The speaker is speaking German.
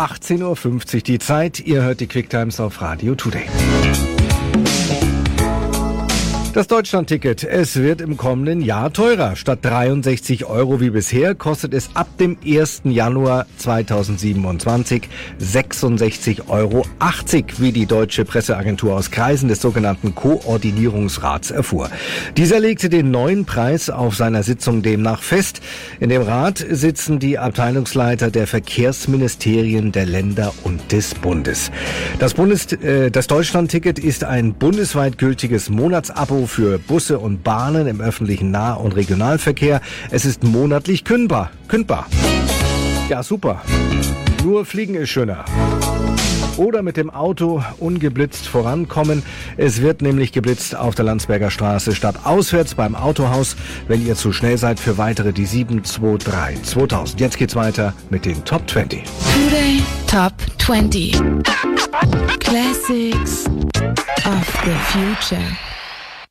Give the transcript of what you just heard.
18.50 Uhr die Zeit. Ihr hört die Quicktimes auf Radio Today. Das Deutschland-Ticket, es wird im kommenden Jahr teurer. Statt 63 € wie bisher kostet es ab dem 1. Januar 2027 66,80 €, wie die deutsche Presseagentur aus Kreisen des sogenannten Koordinierungsrats erfuhr. Dieser legte den neuen Preis auf seiner Sitzung demnach fest. In dem Rat sitzen die Abteilungsleiter der Verkehrsministerien der Länder und des Bundes. Das Deutschland-Ticket ist ein bundesweit gültiges Monatsabo für Busse und Bahnen im öffentlichen Nah- und Regionalverkehr. Es ist monatlich kündbar. Ja, super. Nur Fliegen ist schöner. Oder mit dem Auto ungeblitzt vorankommen. Es wird nämlich geblitzt auf der Landsberger Straße statt auswärts beim Autohaus, wenn ihr zu schnell seid für weitere die 723 2000. Jetzt geht's weiter mit den Top 20. Today Top 20. Classics of the Future.